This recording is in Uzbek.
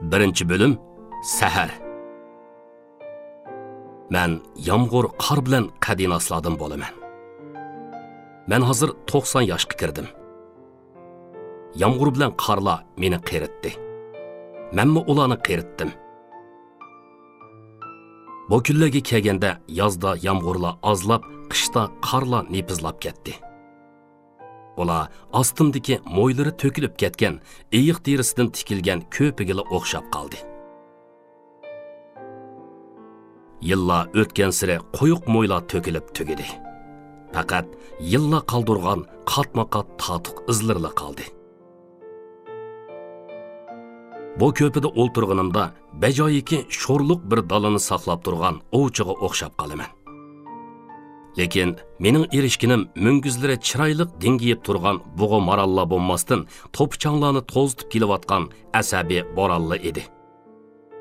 Birinchi bölüm Sahar. Men yomg'ir qor bilan qadinosladim bo'laman. Men hozir 90 yoshga kirdim. Yomg'ir bilan qorlar meni qeritdi. Menmi ularni qeritdim. Bu kunlarga kelganda yozda yomg'irlar ozlab, qishda qorlar nepizlab ketdi. Ular ostimdagi mo'ylari to'kilib ketgan, eyiq terisidan tikilgan ko'piga o'xshab qoldi. Yillar o'tgan siri qo'yiq mo'ylar to'kilib tugidi. Faqat yillar qoldirgan qatma-qat tatiq izlarla qoldi. Bu ko'pida o'ltirganimda bajoyiki sho'rliq bir dalini saqlab turgan ovchiga o'xshab qolaman. Lekin mening erishkinim munguzlari chiroyli dingiyib turgan bug'u maralla bo'lmasdan to'pchanglarni to'zitib kelayotgan asabiy boralla edi.